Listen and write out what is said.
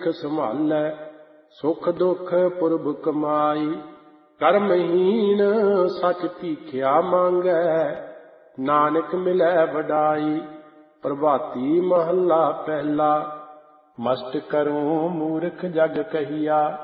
ਸਿੱਖ ਸੰਭਾਲੈ, ਸੁਖ ਦੁਖ ਪੁਰਬ ਕਮਾਈ। ਕਰਮਹੀਣ ਸਚ ਭੀਖਿਆ ਮੰਗੈ, ਨਾਨਕ ਮਿਲੈ ਵਡਾਈ। ਪ੍ਰਭਾਤੀ ਮਹੱਲਾ ਪਹਿਲਾ। ਮਸਟ ਕਰੂੰ ਮੂਰਖ ਜਗ ਕਹੀਆ,